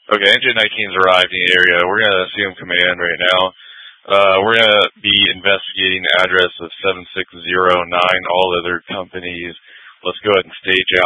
Okay, Engine 19's arrived in the area. We're going to assume command right now. We're going to be investigating the address of 7609, all other companies. Let's go ahead and stage